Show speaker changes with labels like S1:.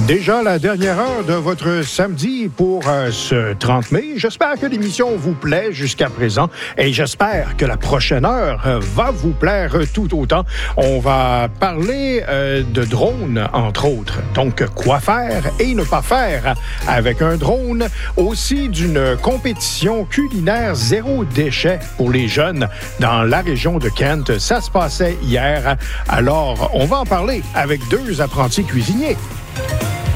S1: Déjà la dernière heure de votre samedi pour ce 30 mai. J'espère que l'émission vous plaît jusqu'à présent et j'espère que la prochaine heure va vous plaire tout autant. On va parler de drones, entre autres. Donc, quoi faire et ne pas faire avec un drone. Aussi d'une compétition culinaire zéro déchet pour les jeunes dans la région de Kent. Ça se passait hier. Alors, on va en parler avec deux apprentis cuisiniers.